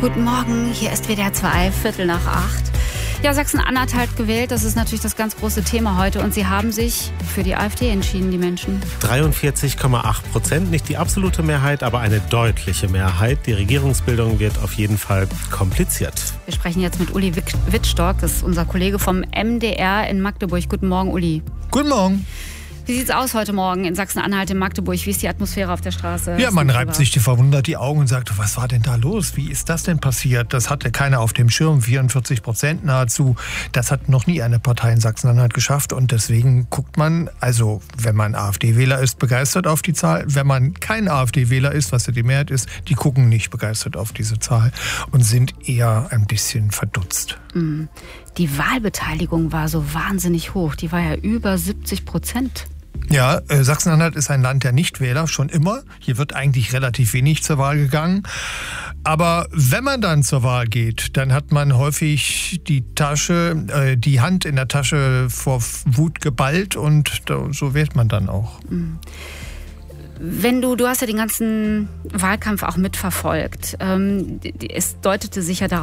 Guten Morgen, hier ist WDR 2, 7:15. Ja, Sachsen-Anhalt hat gewählt, das ist natürlich das ganz große Thema heute. Und sie haben sich für die AfD entschieden, die Menschen. 43,8%, nicht die absolute Mehrheit, aber eine deutliche Mehrheit. Die Regierungsbildung wird auf jeden Fall kompliziert. Wir sprechen jetzt mit Uli Wittstock, das ist unser Kollege vom MDR in Magdeburg. Guten Morgen, Uli. Guten Morgen. Wie sieht's aus heute Morgen in Sachsen-Anhalt, in Magdeburg? Wie ist die Atmosphäre auf der Straße? Ja, man reibt sich verwundert die Augen und sagt, was war denn da los? Wie ist das denn passiert? Das hatte keiner auf dem Schirm, 44% nahezu. Das hat noch nie eine Partei in Sachsen-Anhalt geschafft. Und deswegen guckt man, also wenn man AfD-Wähler ist, begeistert auf die Zahl. Wenn man kein AfD-Wähler ist, was ja die Mehrheit ist, die gucken nicht begeistert auf diese Zahl und sind eher ein bisschen verdutzt. Die Wahlbeteiligung war so wahnsinnig hoch. Die war ja über 70%. Ja, Sachsen-Anhalt ist ein Land der Nichtwähler, schon immer. Hier wird eigentlich relativ wenig zur Wahl gegangen. Aber wenn man dann zur Wahl geht, dann hat man häufig die Hand in der Tasche vor Wut geballt und so wählt man dann auch. Du hast ja den ganzen Wahlkampf auch mitverfolgt. Es deutete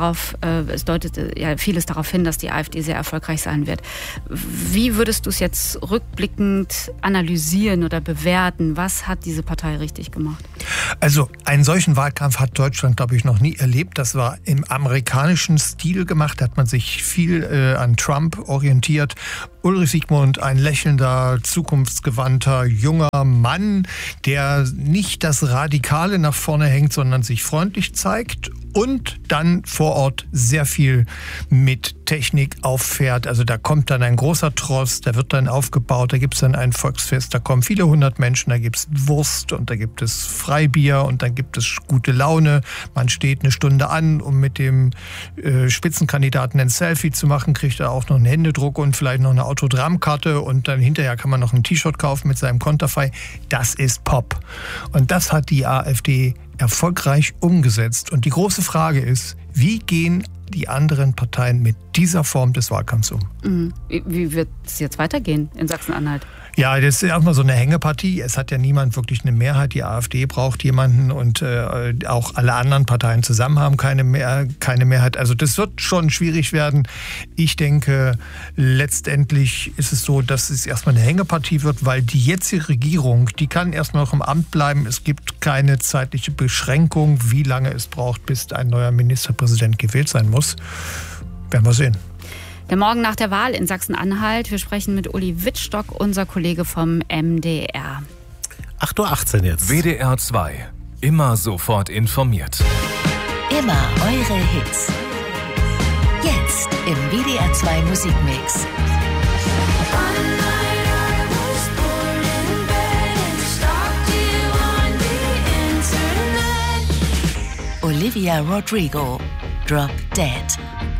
vieles darauf hin, dass die AfD sehr erfolgreich sein wird. Wie würdest du es jetzt rückblickend analysieren oder bewerten? Was hat diese Partei richtig gemacht? Also einen solchen Wahlkampf hat Deutschland, glaube ich, noch nie erlebt. Das war im amerikanischen Stil gemacht. Da hat man sich viel an Trump orientiert. Ulrich Siegmund, ein lächelnder, zukunftsgewandter, junger Mann, der nicht das Radikale nach vorne hängt, sondern sich freundlich zeigt und dann vor Ort sehr viel mit Technik auffährt. Also da kommt dann ein großer Tross, der wird dann aufgebaut, da gibt es dann ein Volksfest, da kommen viele hundert Menschen, da gibt es Wurst und da gibt es Freibier und dann gibt es gute Laune. Man steht eine Stunde an, um mit dem Spitzenkandidaten ein Selfie zu machen, kriegt er auch noch einen Händedruck und vielleicht noch eine Autogrammkarte und dann hinterher kann man noch ein T-Shirt kaufen mit seinem Konterfei. Das ist Pop. Und das hat die AfD erfolgreich umgesetzt. Und die große Frage ist, wie gehen die anderen Parteien mit dieser Form des Wahlkampfs um? Wie wird es jetzt weitergehen in Sachsen-Anhalt? Ja, das ist erstmal so eine Hängepartie. Es hat ja niemand wirklich eine Mehrheit. Die AfD braucht jemanden und auch alle anderen Parteien zusammen haben keine Mehrheit. Also das wird schon schwierig werden. Ich denke, letztendlich ist es so, dass es erstmal eine Hängepartie wird, weil die jetzige Regierung, die kann erstmal noch im Amt bleiben. Es gibt keine zeitliche Beschränkung, wie lange es braucht, bis ein neuer Ministerpräsident gewählt sein muss. Werden wir sehen. Der Morgen nach der Wahl in Sachsen-Anhalt. Wir sprechen mit Uli Wittstock, unser Kollege vom MDR. 8:18 Uhr jetzt. WDR 2. Immer sofort informiert. Immer eure Hits. Jetzt im WDR 2 Musikmix. Olivia Rodrigo, Drop Dead.